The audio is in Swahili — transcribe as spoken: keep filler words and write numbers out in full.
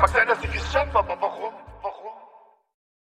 Mag sein, dass ich es schaffe, aber warum?